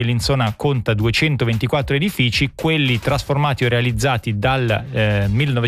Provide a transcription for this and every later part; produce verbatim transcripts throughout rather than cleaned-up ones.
Bellinzona conta duecentoventiquattro edifici, quelli trasformati o realizzati dal eh,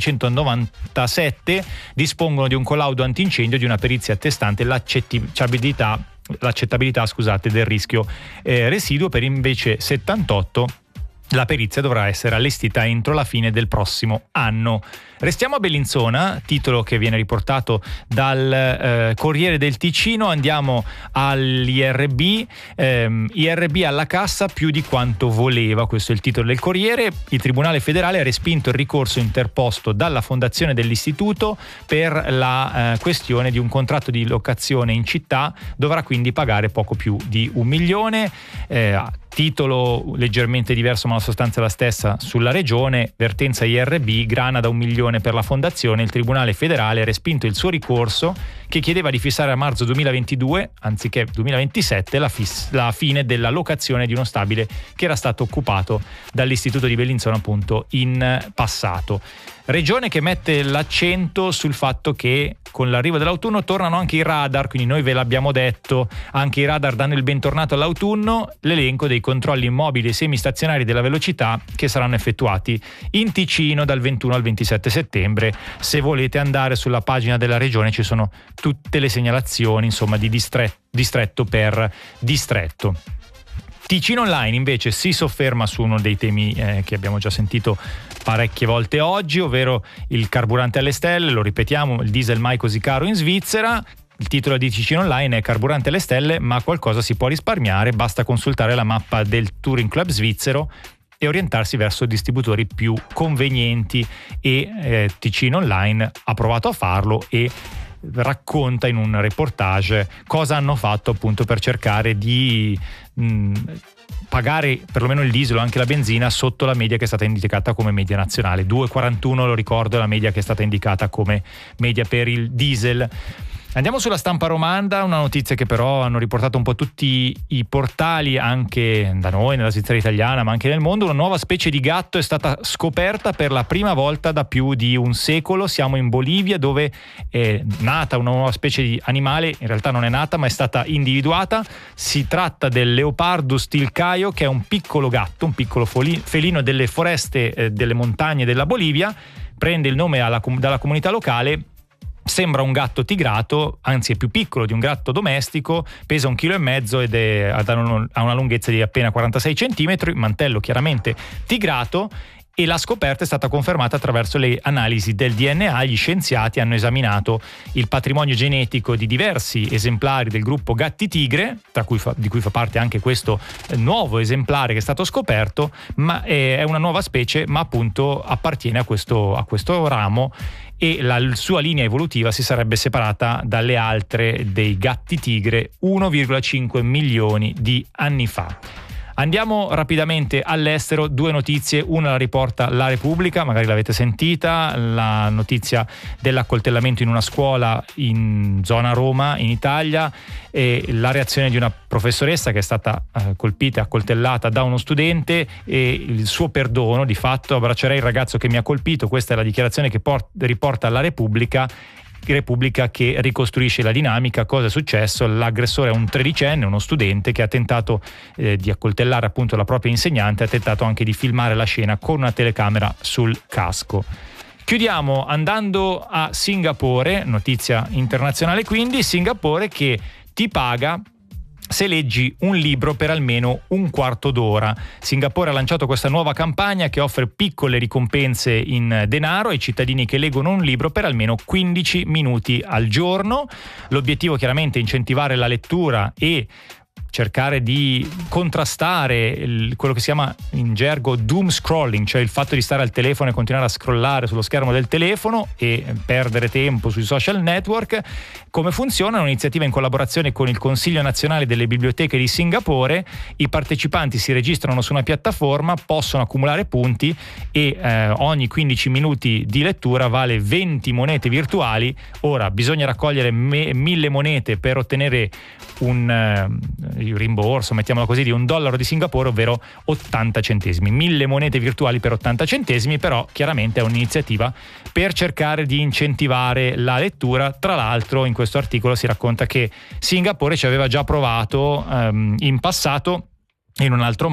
millenovecentonovantasette dispongono di un collaudo antincendio e di una perizia attestante l'accettabilità, l'accettabilità scusate, del rischio eh, residuo. Per invece settantotto la perizia dovrà essere allestita entro la fine del prossimo anno. Restiamo a Bellinzona, titolo che viene riportato dal eh, Corriere del Ticino. Andiamo all'I R B, ehm, I R B alla cassa più di quanto voleva, questo è il titolo del Corriere. Il Tribunale federale ha respinto il ricorso interposto dalla fondazione dell'istituto per la eh, questione di un contratto di locazione in città, dovrà quindi pagare poco più di un milione. Eh, titolo leggermente diverso ma la sostanza è la stessa sulla regione. Vertenza I R B, grana da un milione per la fondazione. Il Tribunale federale ha respinto il suo ricorso che chiedeva di fissare a marzo duemilaventidue anziché duemilaventisette la, fis- la fine della locazione di uno stabile che era stato occupato dall'istituto di Bellinzona appunto in passato. Regione che mette l'accento sul fatto che con l'arrivo dell'autunno tornano anche i radar, quindi noi ve l'abbiamo detto, anche i radar danno il bentornato all'autunno. L'elenco dei controlli immobili e semistazionari della velocità che saranno effettuati in Ticino dal ventuno al ventisette settembre. Se volete andare sulla pagina della regione ci sono tutte le segnalazioni, insomma, di distretto, distretto per distretto. Ticino Online invece si sofferma su uno dei temi eh, che abbiamo già sentito parecchie volte oggi, ovvero il carburante alle stelle. Lo ripetiamo, il diesel mai così caro in Svizzera. Il titolo di Ticino Online è carburante alle stelle, ma qualcosa si può risparmiare, basta consultare la mappa del Touring Club svizzero e orientarsi verso distributori più convenienti, e eh, Ticino Online ha provato a farlo e racconta in un reportage cosa hanno fatto appunto per cercare di mh, pagare perlomeno il diesel o anche la benzina sotto la media che è stata indicata come media nazionale. due virgola quarantuno, lo ricordo, è la media che è stata indicata come media per il diesel. Andiamo sulla Stampa romanda, una notizia che però hanno riportato un po' tutti i portali, anche da noi, nella Svizzera italiana, ma anche nel mondo. Una nuova specie di gatto è stata scoperta per la prima volta da più di un secolo. Siamo in Bolivia, dove è nata una nuova specie di animale, in realtà non è nata ma è stata individuata. Si tratta del Leopardus tilcaio, che è un piccolo gatto, un piccolo felino delle foreste, eh, delle montagne della Bolivia. Prende il nome alla, dalla comunità locale. Sembra un gatto tigrato, anzi è più piccolo di un gatto domestico, pesa un chilo e mezzo ed è, ha una lunghezza di appena quarantasei centimetri, mantello chiaramente tigrato, e la scoperta è stata confermata attraverso le analisi del D N A. Gli scienziati hanno esaminato il patrimonio genetico di diversi esemplari del gruppo gatti tigre, tra cui fa, di cui fa parte anche questo nuovo esemplare che è stato scoperto, ma è, è una nuova specie, ma appunto appartiene a questo, a questo ramo, e la sua linea evolutiva si sarebbe separata dalle altre dei gatti tigre uno virgola cinque milioni di anni fa. Andiamo rapidamente all'estero, due notizie, una la riporta La Repubblica, magari l'avete sentita, la notizia dell'accoltellamento in una scuola in zona Roma, in Italia, e la reazione di una professoressa che è stata eh, colpita e accoltellata da uno studente, e il suo perdono. Di fatto: abbraccerei il ragazzo che mi ha colpito, questa è la dichiarazione che port- riporta La Repubblica. Repubblica che ricostruisce la dinamica. Cosa è successo? L'aggressore è un tredicenne, uno studente che ha tentato eh, di accoltellare appunto la propria insegnante, ha tentato anche di filmare la scena con una telecamera sul casco. Chiudiamo andando a Singapore, notizia internazionale quindi. Singapore che ti paga se leggi un libro per almeno un quarto d'ora. Singapore ha lanciato questa nuova campagna che offre piccole ricompense in denaro ai cittadini che leggono un libro per almeno quindici minuti al giorno. L'obiettivo chiaramente è incentivare la lettura e cercare di contrastare il, quello che si chiama in gergo doom scrolling, cioè il fatto di stare al telefono e continuare a scrollare sullo schermo del telefono e perdere tempo sui social network. Come funziona? Un'iniziativa in collaborazione con il Consiglio Nazionale delle Biblioteche di Singapore. I partecipanti si registrano su una piattaforma, possono accumulare punti e eh, ogni quindici minuti di lettura vale venti monete virtuali. Ora bisogna raccogliere me- mille monete per ottenere un eh, rimborso, mettiamolo così, di un dollaro di Singapore, ovvero ottanta centesimi. Mille monete virtuali per ottanta centesimi, però chiaramente è un'iniziativa per cercare di incentivare la lettura. Tra l'altro in questo articolo si racconta che Singapore ci aveva già provato ehm, in passato in un altro